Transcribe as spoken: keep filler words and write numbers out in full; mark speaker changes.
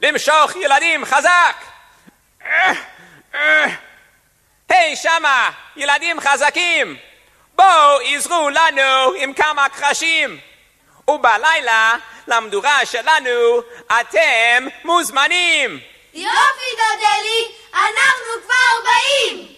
Speaker 1: למשוך ילדים חזק! היי שמה, ילדים חזקים! בואו עזרו לנו עם כמה קרשים! ובלילה, למדורה שלנו, אתם מוזמנים!
Speaker 2: יופי דודלי, אנחנו כבר באים!